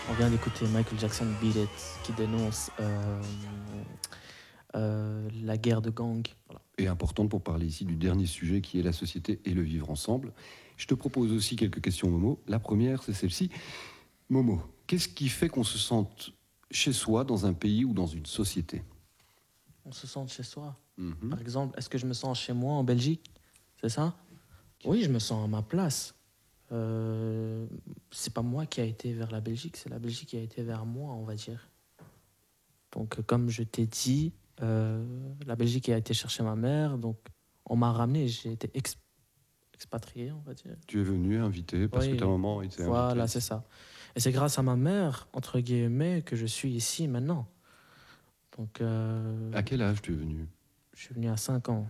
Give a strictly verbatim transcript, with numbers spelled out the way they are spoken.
On vient d'écouter Michael Jackson Beat It qui dénonce euh, euh, la guerre de gang. Voilà. Et importante pour parler ici du dernier sujet qui est la société et le vivre ensemble. Je te propose aussi quelques questions, Momo. La première, c'est celle-ci. Momo, qu'est-ce qui fait qu'on se sente chez soi dans un pays ou dans une société? On se sent chez soi. Mm-hmm. Par exemple, est-ce que je me sens chez moi en Belgique? C'est ça? Oui, je me sens à ma place. Euh, c'est pas moi qui a été vers la Belgique, c'est la Belgique qui a été vers moi, on va dire. Donc, comme je t'ai dit, euh, la Belgique a été chercher ma mère, donc on m'a ramené, j'ai été ex- expatrié, on va dire. Tu es venu invité parce que ta Oui, maman était invitée. voilà, c'est ça. Et c'est grâce à ma mère, entre guillemets, que je suis ici maintenant. Donc, euh, À quel âge tu es venu? je suis venu à cinq ans.